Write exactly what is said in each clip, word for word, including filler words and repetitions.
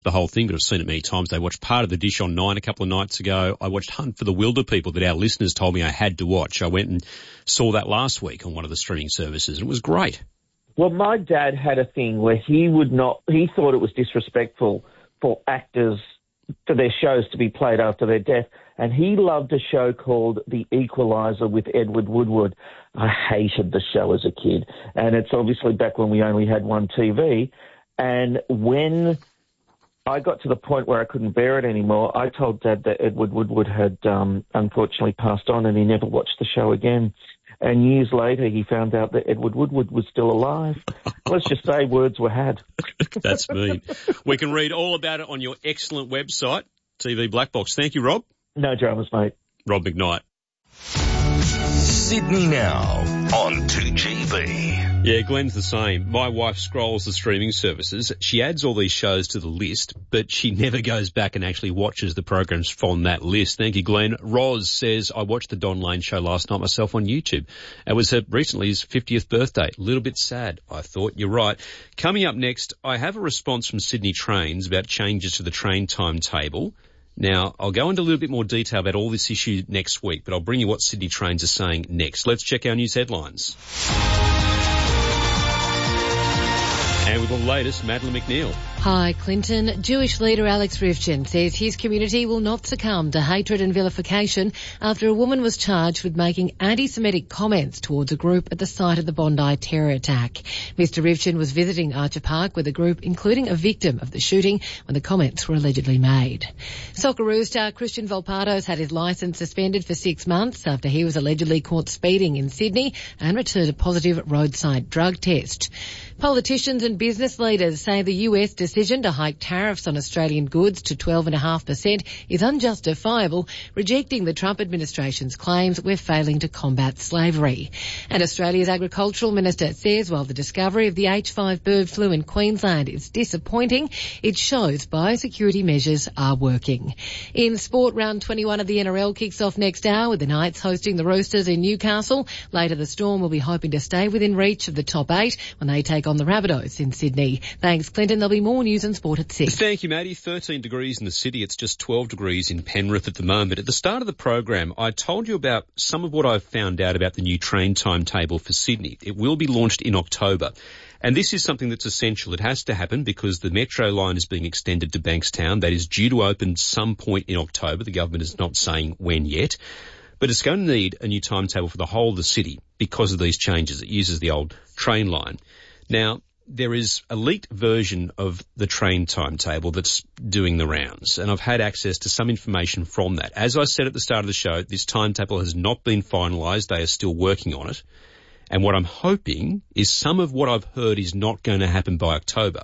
the whole thing, but I've seen it many times. They watched part of The Dish on Nine a couple of nights ago. I watched Hunt for the Wilder People that our listeners told me I had to watch. I went and saw that last week on one of the streaming services, and it was great. Well, my dad had a thing where he would not, he thought it was disrespectful for actors, for their shows to be played after their death, and he loved a show called The Equalizer with Edward Woodward. I hated the show as a kid, and it's obviously back when we only had one T V, and when I got to the point where I couldn't bear it anymore, I told Dad that Edward Woodward had um, unfortunately passed on, and he never watched the show again. And years later, he found out that Edward Woodward was still alive. Let's just say words were had. That's mean. We can read all about it on your excellent website, T V Black Box. Thank you, Rob. No dramas, mate. Rob McKnight. Sydney Now on two G B. Yeah, Glenn's the same. My wife scrolls the streaming services. She adds all these shows to the list, but she never goes back and actually watches the programs from that list. Thank you, Glenn. Roz says, I watched the Don Lane show last night myself on YouTube. It was her, recently his fiftieth birthday. A little bit sad, I thought. You're right. Coming up next, I have a response from Sydney Trains about changes to the train timetable. Now, I'll go into a little bit more detail about all this issue next week, but I'll bring you what Sydney Trains are saying next. Let's check our news headlines. And with the latest, Madeline McNeil. Hi, Clinton. Jewish leader Alex Rifkin says his community will not succumb to hatred and vilification after a woman was charged with making anti-Semitic comments towards a group at the site of the Bondi terror attack. Mister Rifkin was visiting Archer Park with a group including a victim of the shooting when the comments were allegedly made. Socceroo star Christian Volpatos had his licence suspended for six months after he was allegedly caught speeding in Sydney and returned a positive roadside drug test. Politicians and business leaders say the U S decision to hike tariffs on Australian goods to twelve point five percent is unjustifiable, rejecting the Trump administration's claims we're failing to combat slavery. And Australia's Agricultural Minister says while the discovery of the H five bird flu in Queensland is disappointing, it shows biosecurity measures are working. In sport, round twenty-one of the N R L kicks off next hour with the Knights hosting the Roosters in Newcastle. Later, the Storm will be hoping to stay within reach of the top eight when they take on the Rabbitohs in Sydney. Thanks, Clinton. There'll be more news and sport at six. Thank you, Maddie. thirteen degrees in the city. It's just twelve degrees in Penrith at the moment. At the start of the program, I told you about some of what I've found out about the new train timetable for Sydney. It will be launched in October. And this is something that's essential. It has to happen because the metro line is being extended to Bankstown. That is due to open some point in October. The government is not saying when yet. But it's going to need a new timetable for the whole of the city because of these changes. It uses the old train line. Now, there is a leaked version of the train timetable that's doing the rounds, and I've had access to some information from that. As I said at the start of the show, this timetable has not been finalised. They are still working on it. And what I'm hoping is some of what I've heard is not going to happen by October.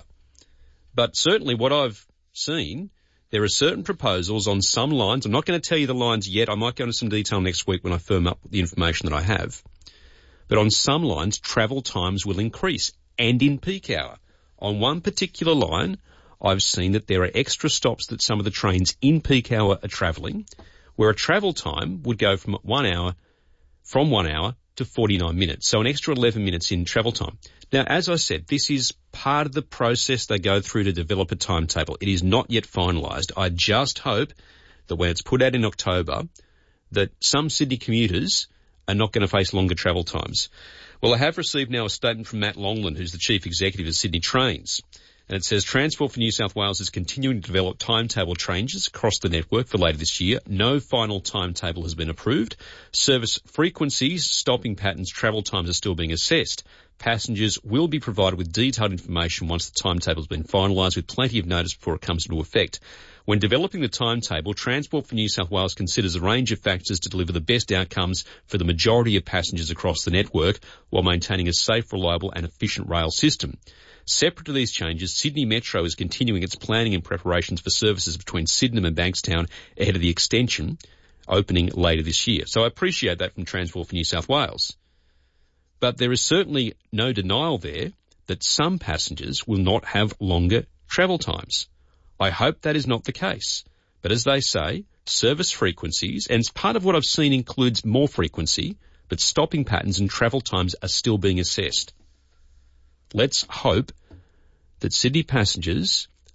But certainly what I've seen, there are certain proposals on some lines. I'm not going to tell you the lines yet. I might go into some detail next week when I firm up the information that I have. But on some lines, travel times will increase, and in peak hour. On one particular line, I've seen that there are extra stops that some of the trains in peak hour are travelling, where a travel time would go from one hour, from one hour to forty-nine minutes. So an extra eleven minutes in travel time. Now, as I said, this is part of the process they go through to develop a timetable. It is not yet finalised. I just hope that when it's put out in October, that some Sydney commuters are not going to face longer travel times. Well, I have received now a statement from Matt Longland, who's the Chief Executive of Sydney Trains. And it says, Transport for New South Wales is continuing to develop timetable changes across the network for later this year. No final timetable has been approved. Service frequencies, stopping patterns, travel times are still being assessed. Passengers will be provided with detailed information once the timetable has been finalised, with plenty of notice before it comes into effect. When developing the timetable, Transport for New South Wales considers a range of factors to deliver the best outcomes for the majority of passengers across the network while maintaining a safe, reliable and efficient rail system. Separate to these changes, Sydney Metro is continuing its planning and preparations for services between Sydenham and Bankstown ahead of the extension opening later this year. So I appreciate that from Transport for New South Wales. But there is certainly no denial there that some passengers will not have longer travel times. I hope that is not the case. But as they say, service frequencies, and part of what I've seen includes more frequency, but stopping patterns and travel times are still being assessed. Let's hope that Sydney passengers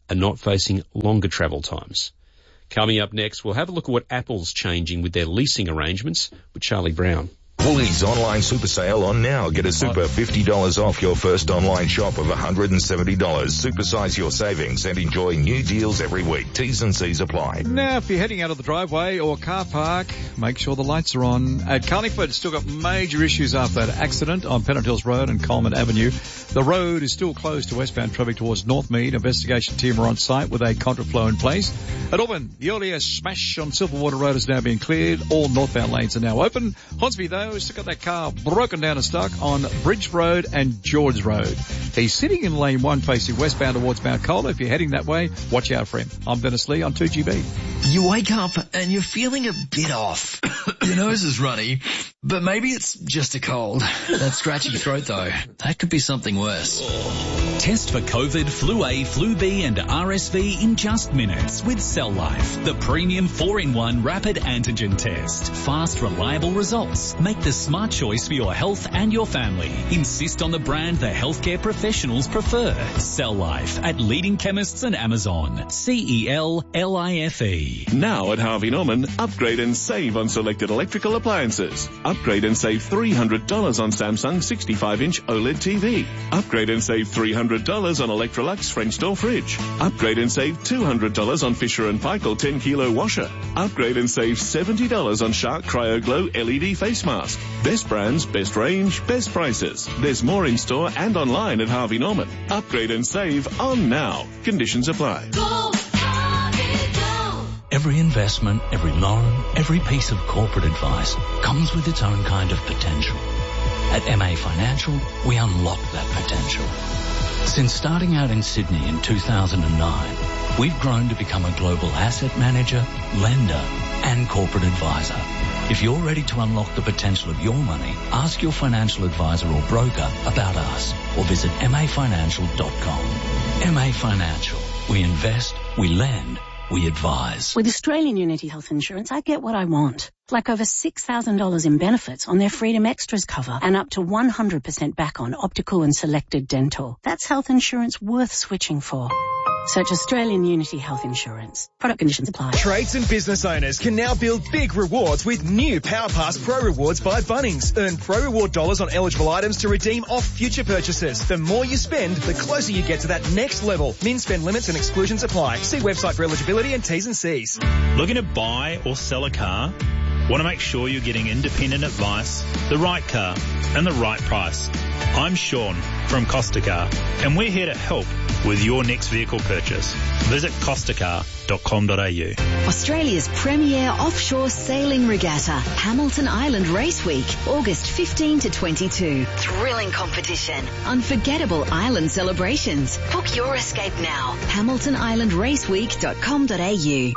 are not facing longer travel times. Coming up next, we'll have a look at what Apple's changing with their leasing arrangements with Charlie Brown. Woolies online super sale on now. Get a super fifty dollars off your first online shop of one hundred seventy dollars. Supersize your savings and enjoy new deals every week. T's and C's apply. Now, if you're heading out of the driveway or car park, make sure the lights are on. At Carlingford, still got major issues after that accident on Pennant Hills Road and Coleman Avenue. The road is still closed to westbound traffic towards Northmead. Investigation team are on site with a contraflow in place. At Auburn, the earlier smash on Silverwater Road is now being cleared. All northbound lanes are now open. Hornsby, though, has still got that car broken down and stuck on Bridge Road and George Road. He's sitting in lane one facing westbound towards Mount Cola. If you're heading that way, watch out for him. I'm Dennis Lee on two G B. You wake up and you're feeling a bit off. Your nose is runny, but maybe it's just a cold. That scratchy throat though, that could be something worse. Test for COVID, Flu A, Flu B and R S V in just minutes with Cell Life, the premium four in one rapid antigen test. Fast, reliable results. Make the smart choice for your health and your family. Insist on the brand the healthcare professionals prefer. Cell Life at leading chemists and Amazon. C E L L I F E. Now at Harvey Norman, upgrade and save on selected electrical appliances. Upgrade and save three hundred dollars on Samsung sixty-five inch OLED T V. Upgrade and save three hundred dollars on Electrolux French door fridge. Upgrade and save two hundred dollars on Fisher and Paykel ten kilo washer. Upgrade and save seventy dollars on Shark Cryo Glow L E D face mask. Best brands, best range, best prices. There's more in store and online at Harvey Norman. Upgrade and save on now. Conditions apply. Go, Harvey, go. Every investment, every loan, every piece of corporate advice comes with its own kind of potential. At M A Financial, we unlock that potential. Since starting out in Sydney in two thousand nine, we've grown to become a global asset manager, lender, and corporate advisor. If you're ready to unlock the potential of your money, ask your financial advisor or broker about us or visit m a financial dot com. M A Financial. We invest, we lend, we advise. With Australian Unity Health Insurance, I get what I want. Like over six thousand dollars in benefits on their Freedom Extras cover and up to one hundred percent back on optical and selected dental. That's health insurance worth switching for. Search Australian Unity Health Insurance. Product conditions apply. Trades and business owners can now build big rewards with new PowerPass Pro Rewards by Bunnings. Earn Pro Reward dollars on eligible items to redeem off future purchases. The more you spend, the closer you get to that next level. Min spend limits and exclusions apply. See website for eligibility and T's and C's. Looking to buy or sell a car? Want to make sure you're getting independent advice, the right car, and the right price. I'm Sean from Costa Car, and we're here to help with your next vehicle purchase. Visit costa car dot com dot a u. Australia's premier offshore sailing regatta, Hamilton Island Race Week, August fifteenth to twenty-second. Thrilling competition, unforgettable island celebrations. Book your escape now. hamilton island race week dot com dot a u.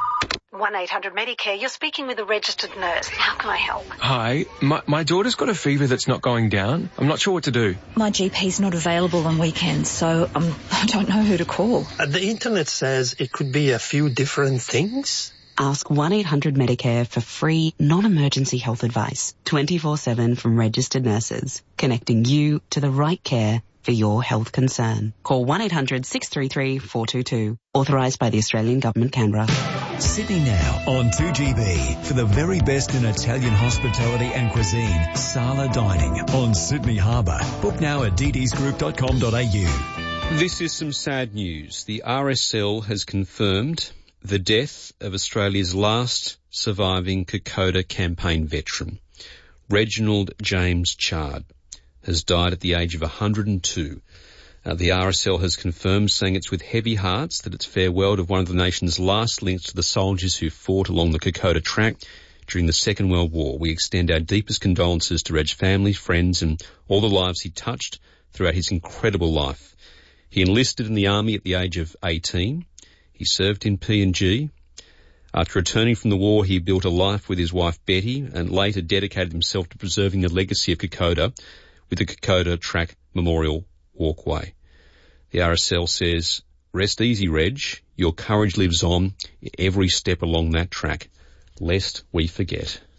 one eight hundred Medicare, you're speaking with a registered nurse. How can I help? Hi, my, my daughter's got a fever that's not going down. I'm not sure what to do. My G P's not available on weekends, so um, I don't know who to call. Uh, the internet says it could be a few different things. Ask one eight hundred Medicare for free, non-emergency health advice, twenty-four seven from registered nurses, connecting you to the right care for your health concern. Call one eight hundred six three three four two two. Authorised by the Australian Government, Canberra. Sydney Now on two G B for the very best in Italian hospitality and cuisine. Sala Dining on Sydney Harbour. Book now at d d s group dot com dot a u. This is some sad news. The R S L has confirmed the death of Australia's last surviving Kokoda campaign veteran, Reginald James Chard, has died at the age of one hundred two. Uh, the R S L has confirmed, saying it's with heavy hearts that it's farewelled of one of the nation's last links to the soldiers who fought along the Kokoda track during the Second World War. We extend our deepest condolences to Reg's family, friends and all the lives he touched throughout his incredible life. He enlisted in the army at the age of eighteen. He served in P and G. After returning from the war, he built a life with his wife Betty and later dedicated himself to preserving the legacy of Kokoda with the Kokoda Track Memorial Walkway. The R S L says, rest easy, Reg. Your courage lives on every step along that track, lest we forget.